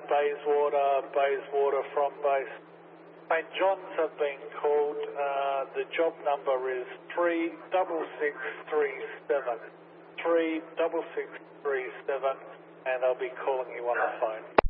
Bayswater from base. St John's have been called. The job number is 36637. 36637, and they'll be calling you on the phone.